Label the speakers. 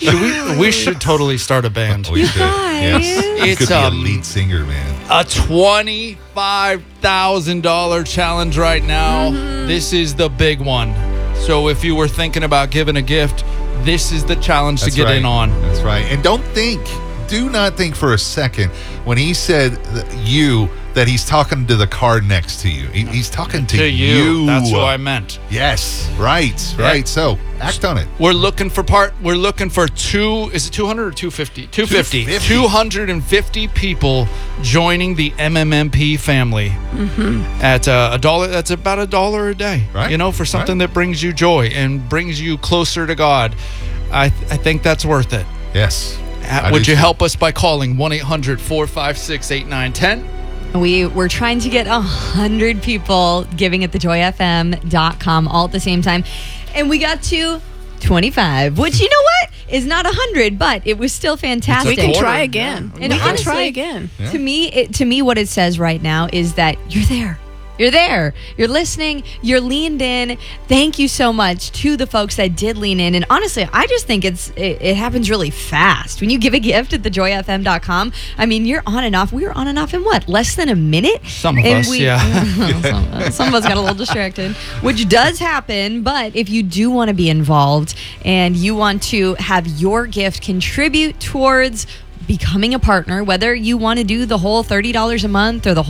Speaker 1: We should totally start a band.
Speaker 2: We should. Yes. You
Speaker 1: It's
Speaker 2: could be a lead singer, man.
Speaker 1: a $25,000 challenge right now. This is the big one. So if you were thinking about giving a gift, this is the challenge to get in on.
Speaker 2: That's right. And do not think for a second when he said that he's talking to the car next to you. He's talking to you.
Speaker 1: That's what I meant.
Speaker 2: Yes. Right. So act on it.
Speaker 1: We're looking for is it 200 or 250? 250. 250 people joining the MMMP family at $1. That's about $1 a day.
Speaker 2: Right.
Speaker 1: For something that brings you joy and brings you closer to God. I think that's worth it.
Speaker 2: Yes.
Speaker 1: Would you help us by calling 1-800-456-8910?
Speaker 3: We were trying to get 100 people giving at thejoyfm.com all at the same time. And we got to 25, which, you know what, is not 100, but it was still fantastic.
Speaker 4: We can try again.
Speaker 3: And honestly, to me, what it says right now is that you're there. You're there. You're listening. You're leaned in. Thank you so much to the folks that did lean in. And honestly, I just think it happens really fast. When you give a gift at thejoyfm.com, I mean, you're on and off. We were on and off in what? Less than a minute?
Speaker 1: Some of us, yeah.
Speaker 3: Some of us got a little distracted, which does happen. But if you do want to be involved and you want to have your gift contribute towards becoming a partner, whether you want to do the whole $30 a month or the whole